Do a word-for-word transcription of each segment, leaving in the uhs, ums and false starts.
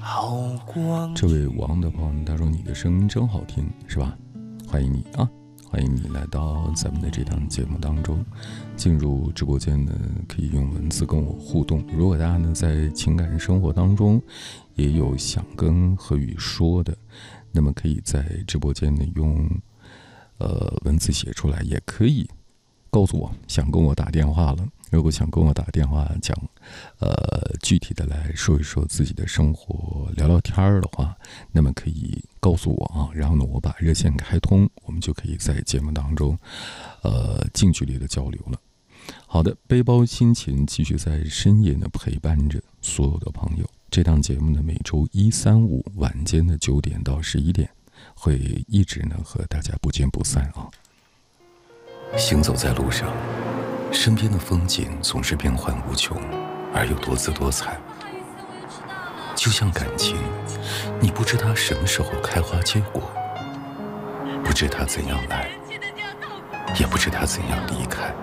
这位王的朋友他说你的声音真好听，是吧？欢迎你啊，欢迎你来到咱们的这档节目当中。进入直播间呢，可以用文字跟我互动。如果大家呢在情感生活当中也有想跟何宇说的，那么可以在直播间呢用呃文字写出来，也可以告诉我想跟我打电话了。如果想跟我打电话讲呃具体的来说一说自己的生活，聊聊天的话，那么可以告诉我啊，然后呢我把热线开通，我们就可以在节目当中呃近距离的交流了。好的，背包心情继续在深夜呢陪伴着所有的朋友。这档节目呢每周一三五晚间的九点到十一点会一直呢和大家不见不散啊。 行走在路上，身边的风景总是变幻无穷，而又多姿多彩。就像感情，你不知它什么时候开花结果，不知它怎样来，也不知它怎样离开。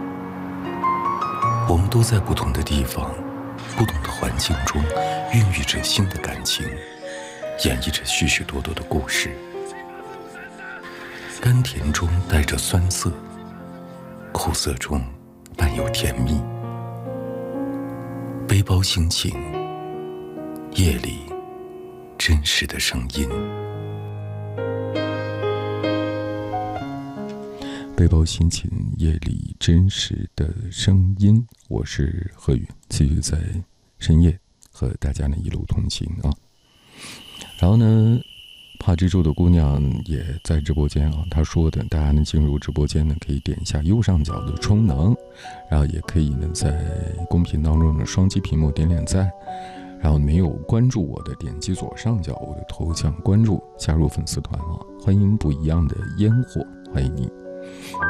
我们都在不同的地方，不同的环境中，孕育着新的感情，演绎着许许多多的故事。甘甜中带着酸涩，苦涩中伴有甜蜜。背包心情，夜里真实的声音。 背包心情，夜里真实的声音。我是何宇，继续在深夜和大家呢一路同行啊。然后呢，帕蜘蛛的姑娘也在直播间啊，她说的，大家呢进入直播间呢可以点一下右上角的充能，然后也可以呢在公屏当中的双击屏幕点点赞，然后没有关注我的点击左上角我的头像关注，加入粉丝团啊，欢迎不一样的烟火，欢迎你。